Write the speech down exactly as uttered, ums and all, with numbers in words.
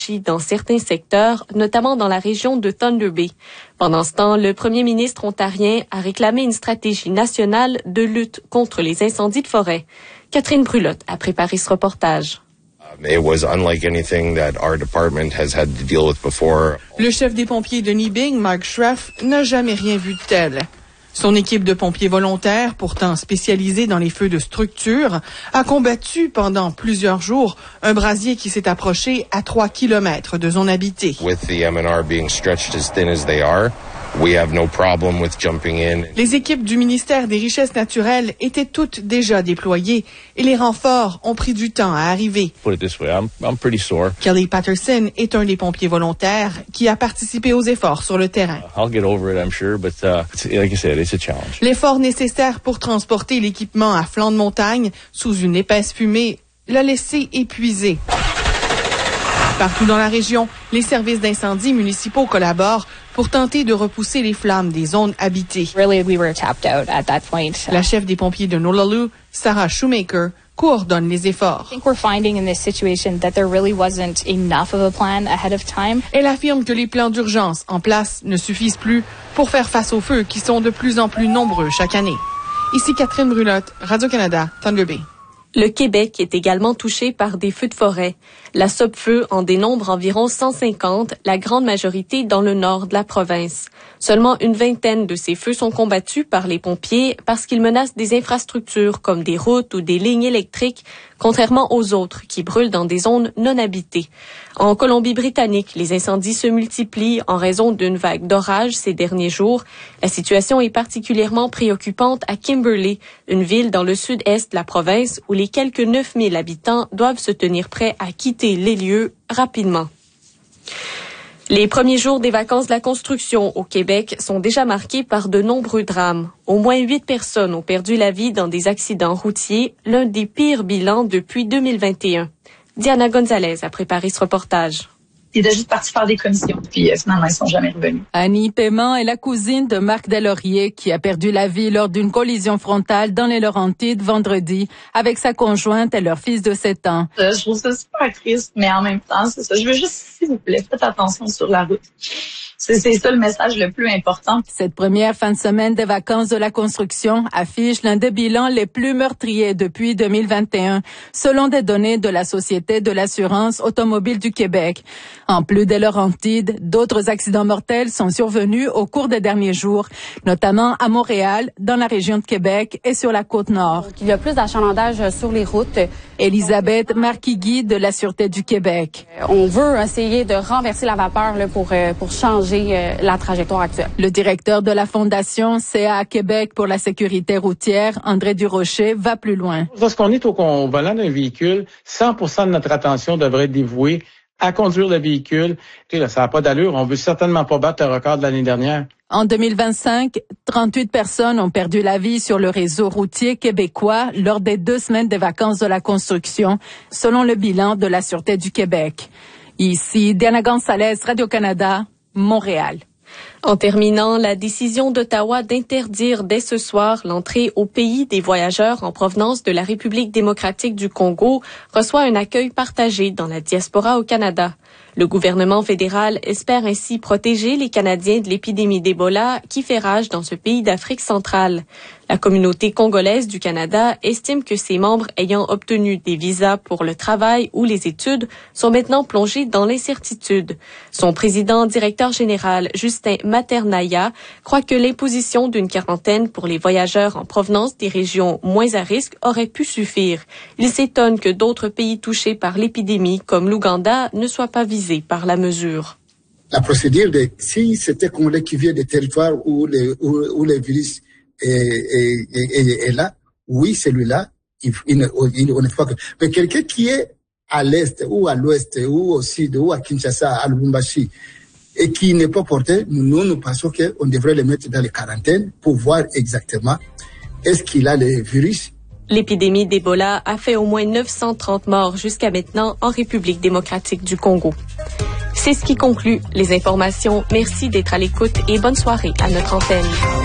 dans certains secteurs, notamment dans la région de Thunder Bay. Pendant ce temps, le premier ministre ontarien a réclamé une stratégie nationale de lutte contre les incendies de forêt. Catherine Brulotte a préparé ce reportage. It was unlike anything that our department has had to deal with before. Le chef des pompiers de Nibing, Mark Schraff, n'a jamais rien vu de tel. Son équipe de pompiers volontaires, pourtant spécialisée dans les feux de structure, a combattu pendant plusieurs jours un brasier qui s'est approché à trois kilomètres de zone habitée. With the M N R being stretched as thin as they are, we have no problem with jumping in. Les équipes du ministère des Richesses naturelles étaient toutes déjà déployées et les renforts ont pris du temps à arriver. Put it this way, I'm, I'm pretty sore. Kelly Patterson est un des pompiers volontaires qui a participé aux efforts sur le terrain. I'll get over it, I'm sure, but uh, it's, like I said, it's a challenge. L'effort nécessaire pour transporter l'équipement à flanc de montagne sous une épaisse fumée l'a laissé épuisé. Partout dans la région, les services d'incendie municipaux collaborent pour tenter de repousser les flammes des zones habitées. Really, we were tapped out at that point. La chef des pompiers de Noolaloo, Sarah Shoemaker, coordonne les efforts. I think we're finding in this situation that there really wasn't enough of a plan ahead of time. Elle affirme que les plans d'urgence en place ne suffisent plus pour faire face aux feux qui sont de plus en plus nombreux chaque année. Ici Catherine Brulotte, Radio-Canada, Thunder Bay. Le Québec est également touché par des feux de forêt. La Sopfeu en dénombre environ cent cinquante, la grande majorité dans le nord de la province. Seulement une vingtaine de ces feux sont combattus par les pompiers parce qu'ils menacent des infrastructures comme des routes ou des lignes électriques, contrairement aux autres qui brûlent dans des zones non habitées. En Colombie-Britannique, les incendies se multiplient en raison d'une vague d'orage ces derniers jours. La situation est particulièrement préoccupante à Kimberley, une ville dans le sud-est de la province où les quelques neuf mille habitants doivent se tenir prêts à quitter les lieux rapidement. Les premiers jours des vacances de la construction au Québec sont déjà marqués par de nombreux drames. Au moins huit personnes ont perdu la vie dans des accidents routiers, l'un des pires bilans depuis deux mille vingt et un. Diana Gonzalez a préparé ce reportage. Ils étaient juste partis faire des commissions, puis euh, finalement, ils sont jamais revenus. Annie Paiement est la cousine de Marc Deslauriers qui a perdu la vie lors d'une collision frontale dans les Laurentides vendredi avec sa conjointe et leur fils de sept ans. Euh, je trouve ça super triste, mais en même temps, c'est ça. Je veux juste, s'il vous plaît, faites attention sur la route. C'est, c'est ça le message le plus important. Cette première fin de semaine des vacances de la construction affiche l'un des bilans les plus meurtriers depuis deux mille vingt et un, selon des données de la Société de l'assurance automobile du Québec. En plus des Laurentides, d'autres accidents mortels sont survenus au cours des derniers jours, notamment à Montréal, dans la région de Québec et sur la Côte-Nord. Il y a plus d'achalandage sur les routes. Elisabeth Marquigui de la Sûreté du Québec. On veut essayer de renverser la vapeur là, pour, pour changer la trajectoire actuelle. Le directeur de la Fondation C A Québec pour la sécurité routière, André Durocher, va plus loin. Lorsqu'on est au volant d'un véhicule, cent pour cent de notre attention devrait être dévouée à conduire le véhicule. Et là, ça n'a pas d'allure. On veut certainement pas battre le record de l'année dernière. En deux mille vingt-cinq, trente-huit personnes ont perdu la vie sur le réseau routier québécois lors des deux semaines des vacances de la construction, selon le bilan de la Sûreté du Québec. Ici, Diana Gonzalez, Radio-Canada, Montréal. En terminant, la décision d'Ottawa d'interdire dès ce soir l'entrée au pays des voyageurs en provenance de la République démocratique du Congo reçoit un accueil partagé dans la diaspora au Canada. Le gouvernement fédéral espère ainsi protéger les Canadiens de l'épidémie d'Ebola qui fait rage dans ce pays d'Afrique centrale. La communauté congolaise du Canada estime que ses membres ayant obtenu des visas pour le travail ou les études sont maintenant plongés dans l'incertitude. Son président directeur général, Justin Maternaya, croit que l'imposition d'une quarantaine pour les voyageurs en provenance des régions moins à risque aurait pu suffire. Il s'étonne que d'autres pays touchés par l'épidémie, comme l'Ouganda, ne soient pas visés par la mesure. La procédure de si c'était Congolais qui vient des territoires où le, où, où le virus est, est, est, est là, oui, celui-là, il, il, il, on ne fait que. Mais quelqu'un qui est à l'est ou à l'ouest ou au sud ou à Kinshasa, à Lubumbashi, et qui n'est pas porté, nous, nous pensons qu'on devrait le mettre dans les quarantaines pour voir exactement est-ce qu'il a le virus. L'épidémie d'Ebola a fait au moins neuf cent trente morts jusqu'à maintenant en République démocratique du Congo. C'est ce qui conclut les informations. Merci d'être à l'écoute et bonne soirée à notre antenne.